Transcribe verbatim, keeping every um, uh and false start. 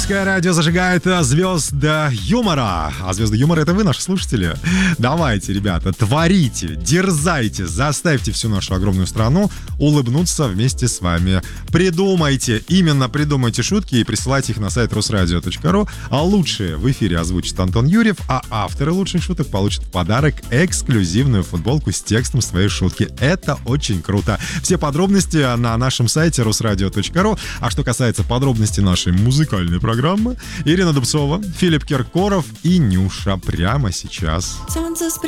Русское радио зажигает звезд юмора. А звезды юмора — это вы, наши слушатели. Давайте, ребята, творите, дерзайте, заставьте всю нашу огромную страну улыбнуться вместе с вами. Придумайте, именно придумайте шутки и присылайте их на сайт русрадио точка ру. А лучшие в эфире озвучит Антон Юрьев, а авторы лучших шуток получат в подарок эксклюзивную футболку с текстом своей шутки. Это очень круто. Все подробности на нашем сайте русрадио точка ру. А что касается подробностей нашей музыкальной программы, Ирина Дубцова, Филипп Киркоров и Нюша прямо сейчас. Солнце